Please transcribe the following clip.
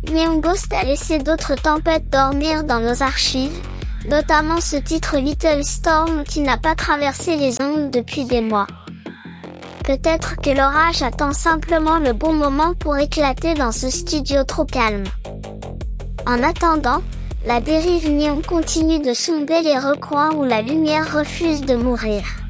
Neon Ghost a laissé d'autres tempêtes dormir dans nos archives, notamment ce titre Little Storm qui n'a pas traversé les ondes depuis des mois. Peut-être que l'orage attend simplement le bon moment pour éclater dans ce studio trop calme. En attendant, la dérive néon continue de sonder les recoins où la lumière refuse de mourir.